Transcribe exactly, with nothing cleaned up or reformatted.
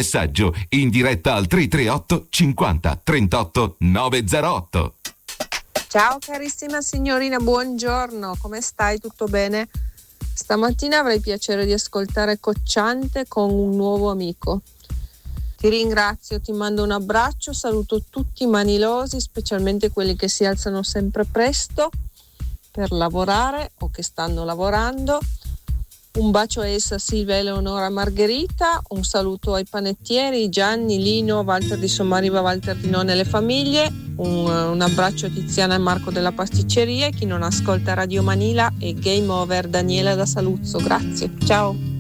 messaggio in diretta al tre tre otto cinquanta trentotto novecentotto. Ciao carissima signorina, buongiorno, come stai? Tutto bene? Stamattina avrei piacere di ascoltare Cocciante con Un nuovo amico. Ti ringrazio, ti mando un abbraccio, saluto tutti i manilosi, specialmente quelli che si alzano sempre presto per lavorare o che stanno lavorando. Un bacio a essa, Silvia, Eleonora, Margherita. Un saluto ai panettieri Gianni, Lino, Walter di Sommariva, Walter di None e le famiglie. Un, un abbraccio a Tiziana e Marco della pasticceria. Chi non ascolta Radio Manila e Game Over, Daniela da Saluzzo. Grazie, ciao.